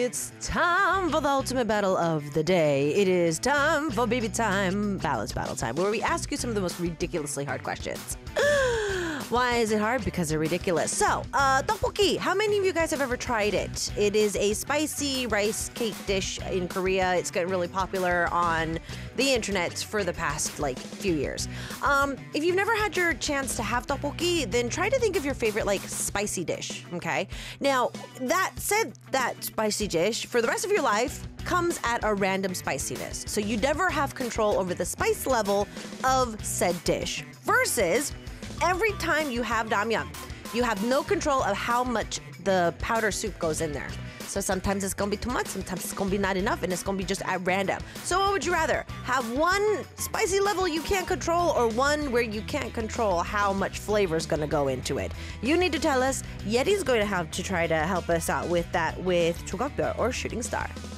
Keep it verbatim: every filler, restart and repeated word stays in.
It's time for the ultimate battle of the day. It is time for baby time, balance battle time, where we ask you some of the most ridiculously hard questions. Why is it hard? Because they're ridiculous. So, uh, tteokbokki. How many of you guys have ever tried it? It is a spicy rice cake dish in Korea. It's gotten really popular on the internet for the past, like, few years. Um, if you've never had your chance to have tteokbokki, then try to think of your favorite, like, spicy dish, okay? Now, that said, that spicy dish, for the rest of your life, comes at a random spiciness. So you never have control over the spice level of said dish. Versus, every time you have ramyeon, you have no control of how much the powder soup goes in there. So sometimes it's gonna be too much, sometimes it's gonna be not enough, and it's gonna be just at random. So what would you rather? Have one spicy level you can't control, or one where you can't control how much flavor is gonna go into it? You need to tell us. Yeti's going to have to try to help us out with that with Chugakbyeol or Shooting Star.